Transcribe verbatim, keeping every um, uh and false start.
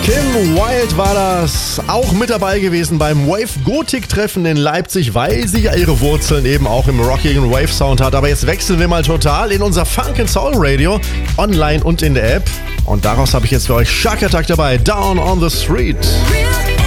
Kim Wilde war das, auch mit dabei gewesen beim Wave Gothic Treffen in Leipzig, weil sie ja ihre Wurzeln eben auch im rockigen Wave Sound hat. Aber jetzt wechseln wir mal total in unser Funk and Soul Radio, online und in der App. Und daraus habe ich jetzt für euch Shark Attack dabei, Down on the Street. Real